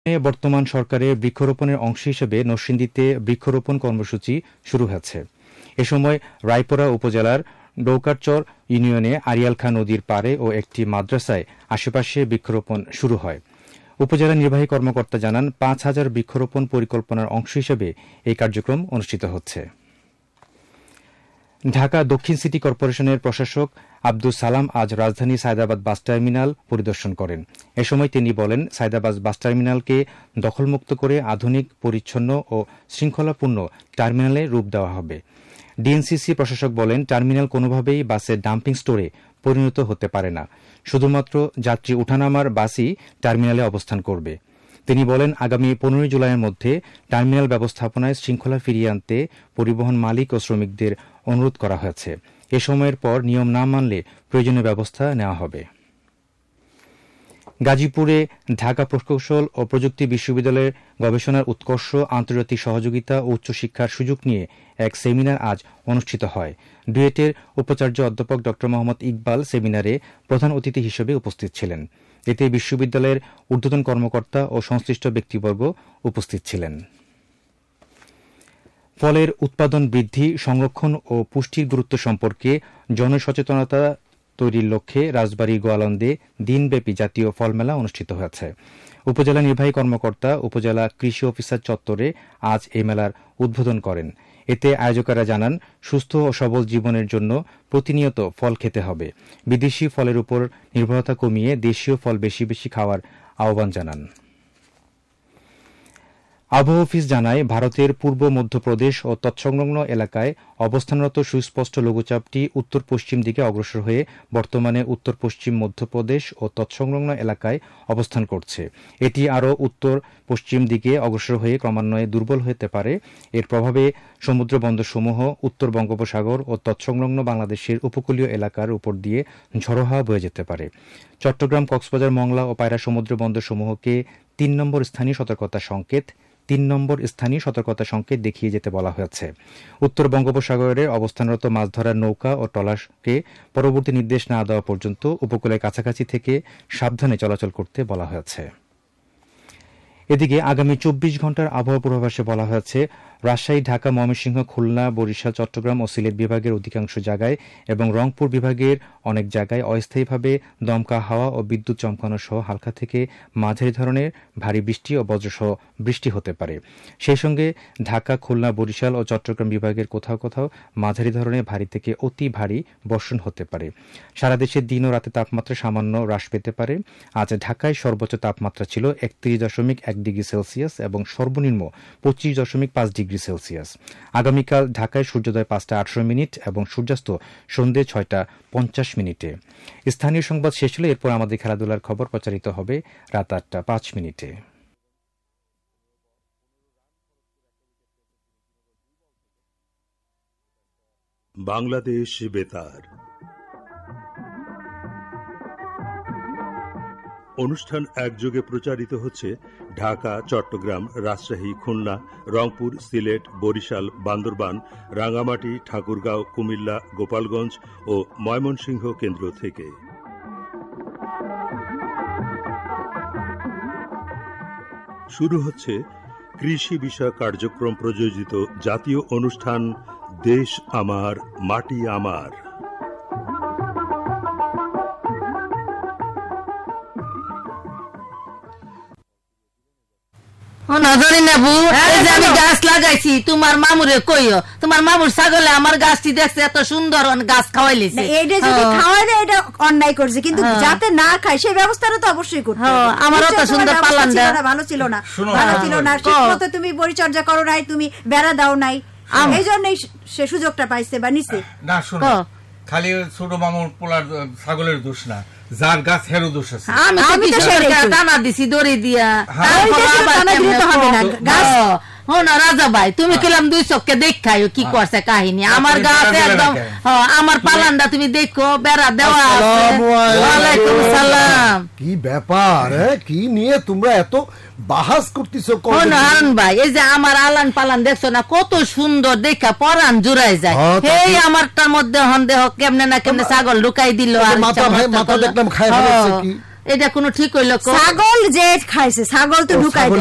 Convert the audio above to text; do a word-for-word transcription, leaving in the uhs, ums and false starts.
বর্তমান সরকারের বৃক্ষরোপণের অংশ হিসেবে নরসিংদীতে বৃক্ষরোপণ কর্মসূচি শুরু হয়েছে। এ সময় রায়পুরা উপজেলার ডৌকারচর ইউনিয়নে আরিয়ালখা নদীর পাড়ে ও একটি মাদ্রাসায় আশেপাশে বৃক্ষরোপণ শুরু হয়। উপজেলা নির্বাহী কর্মকর্তা জানান, পাঁচ হাজার বৃক্ষরোপণ পরিকল্পনার অংশ হিসেবে এই কার্যক্রম অনুষ্ঠিত হচ্ছে। ঢাকা দক্ষিণ সিটি কর্পোরেশনের প্রশাসক আব্দুস সালাম আজ রাজধানী সায়দাবাদ বাস টার্মিনাল পরিদর্শন করেন। এ সময় তিনি বলেন, সায়দাবাদ বাস টার্মিনালকে দখলমুক্ত করে আধুনিক, পরিচ্ছন্ন ও শৃঙ্খলাপূর্ণ টার্মিনালে রূপ দেওয়া হবে। ডিএনসিসি প্রশাসক বলেন, টার্মিনাল কোনোভাবেই বাসের ডাম্পিং স্টোরে পরিণত হতে পারে না। শুধুমাত্র যাত্রী উঠানামার বাসই টার্মিনালে অবস্থান করবে। তিনি বলেন, আগামী পনেরোই জুলাইয়ের মধ্যে টার্মিনাল ব্যবস্থাপনায় শৃঙ্খলা ফিরিয়ে আনতে পরিবহন মালিক ও শ্রমিকদের অনুরোধ করা হয়েছে। এ সময়ের পর নিয়ম না মানলে প্রয়োজনীয় ব্যবস্থা নেওয়া হবে। গাজীপুরে ঢাকা প্রকৌশল ও প্রযুক্তি বিশ্ববিদ্যালয়ের গবেষণার উৎকর্ষ, আন্তর্জাতিক সহযোগিতা ও উচ্চশিক্ষার সুযোগ নিয়ে এক সেমিনার আজ অনুষ্ঠিত হয়। ডুয়েটের উপাচার্য অধ্যাপক ড মোহাম্মদ ইকবাল সেমিনারে প্রধান অতিথি হিসেবে উপস্থিত ছিলেন। এতে বিশ্ববিদ্যালয়ের ঊর্ধ্বতন কর্মকর্তা ও সংশ্লিষ্ট ব্যক্তিবর্গ উপস্থিত ছিলেন। ফলের উৎপাদন বৃদ্ধি, সংরক্ষণ ও পুষ্টির গুরুত্ব সম্পর্কে জনসচেতনতা তৈরির লক্ষ্যে রাজবাড়ী গোয়ালন্দে দিনব্যাপী জাতীয় ফল মেলা অনুষ্ঠিত হয়েছে। উপজেলা নির্বাহী কর্মকর্তা উপজেলা কৃষি অফিসার চত্বরে আজ এই মেলার উদ্বোধন করেন। এতে আয়োজকেরা জানান, সুস্থ ও সবল জীবনের জন্য প্রতিনিয়ত ফল খেতে হবে। বিদেশি ফলের উপর নির্ভরতা কমিয়ে দেশীয় ফল বেশি বেশি খাওয়ার আহ্বান জানান। আবহাওয়া অফিস জানায়, ভারতের পূর্ব মধ্যপ্রদেশ ও তৎসংলগ্ন এলাকায় অবস্থানরত সুস্পষ্ট লঘুচাপটি উত্তর পশ্চিম দিকে অগ্রসর হয়ে বর্তমানে উত্তর পশ্চিম মধ্যপ্রদেশ ও তৎসংলগ্ন এলাকায় অবস্থান করছে। এটি আরও উত্তর পশ্চিম দিকে অগ্রসর হয়ে ক্রমান্বয়ে দুর্বল হতে পারে। এর প্রভাবে সমুদ্র বন্দরসমূহ, উত্তর বঙ্গোপসাগর ও তৎসংলগ্ন বাংলাদেশের উপকূলীয় এলাকার উপর দিয়ে ঝড়ো হাওয়া বয়ে যেতে পারে। চট্টগ্রাম, কক্সবাজার, মংলা ও পায়রা সমুদ্র বন্দরসমূহকে তিন নম্বর স্থানীয় সতর্কতা সংকেত তিন নম্বর স্থানীয় সতর্কতা সংকেত দেখিয়ে যেতে বলা হয়েছে। উত্তর বঙ্গোপসাগরে অবস্থানরত মাছ ধরার নৌকা ও ট্রলারকে পরবর্তী নির্দেশ না দেওয়া পর্যন্ত উপকূলের কাছাকাছি থেকে সাবধানে চলাচল করতে বলা হয়েছে। এদিকে আগামী চব্বিশ ঘন্টার আবহাওয়া পূর্বাভাসে বলা হয়েছে, রাজশাহী, ঢাকা, ময়মনসিংহ, খুলনা, বরিশাল, চট্টগ্রাম ও সিলেট বিভাগের অধিকাংশ জায়গায় এবং রংপুর বিভাগের অনেক জায়গায় অস্থায়ীভাবে দমকা হাওয়া ও বিদ্যুৎ চমকানো সহ হালকা থেকে মাঝারি ধরনের ভারী বৃষ্টি ও বজ্রসহ বৃষ্টি হতে পারে। সেই সঙ্গে ঢাকা, খুলনা, বরিশাল ও চট্টগ্রাম বিভাগের কোথাও কোথাও মাঝারি ধরনের ভারী থেকে অতি ভারী বর্ষণ হতে পারে। সারা দেশে দিন ও রাতে তাপমাত্রা সামান্য হ্রাস পেতে পারে। আজ ঢাকায় সর্বোচ্চ তাপমাত্রা ছিল একত্রিশ দশমিক এক ডিগ্রি সেলসিয়াস এবং সর্বনিম্ন পঁচিশ দশমিক পাঁচ ডিগ্রি সেলসিয়াস। আগামীকাল ঢাকায় সূর্যোদয় পাঁচটা আঠারো মিনিট এবং সূর্যাস্ত সন্ধ্যে ছয়টা পঞ্চাশ মিনিটে। স্থানীয় সংবাদ শেষ হলে এরপর আমাদের খেলাধুলার খবর প্রচারিত হবে রাত আটটা পাঁচ মিনিটে। বাংলাদেশ বেতার অনুষ্ঠান একযোগে প্রচারিত হচ্ছে ঢাকা, চট্টগ্রাম, রাজশাহী, খুলনা, রংপুর, সিলেট, বরিশাল, বান্দরবান, রাঙ্গামাটি, ঠাকুরগাঁও, কুমিল্লা, গোপালগঞ্জ ও ময়মনসিংহ কেন্দ্র থেকে। শুরু হচ্ছে কৃষি বিষয়ক কার্যক্রম প্রযোজিত জাতীয় অনুষ্ঠান দেশ আমার, মাটি আমার। আমি গাছ লাগাইছি, তোমার মামুরে কইও, তোমার মামুর ছাগলে আমার গাছটি দেখছে এত সুন্দর, গাছ খাওয়াইলিছে। এটা যদি খাওয়াই না, এটা অন্যায় করছে, কিন্তু যাতে না খায় সেই ব্যবস্থাটা তো অবশ্যই করতে হবে। আমার অত সুন্দর পালন ভালো ছিল না, ভালো ছিল না, ঠিকমতো তুমি পরিচর্যা করো নাই, তুমি বেড়া দাও নাই, এই জন্যই সে সুযোগটা পাইছে বা নিছে। না শোনো, খালি ছোট মামুর পোলার ছাগলের দোষ না, যার গাছ হেরো দোষ আছে। আমি তো টানা দিছি দড়ি দিয়া। রাজা ভাই, তুমি কিলাম দুই চোখকে দেখাই কি করছে কাহিনী। আমার গাছ একদম, আমার পালানটা তুমি দেখো, বেড়া দেওয়া। ওয়ালাইকুম সালাম। কি ব্যাপার, কি নিয়ে তোমরা এত বাহাস করতেছো? হারুন ভাই, এই যে আমার আলান পালান দেখছো না, কত সুন্দর দেখা পরান জুড়াই যায়। এই আমারটার মধ্যে সন্দেহ কেমনে না কেমনে ছাগল ঢুকাই দিল। এটা কোনো ঠিক হইলো? ছাগল যে খাইছে ছাগল তো ঢুকাই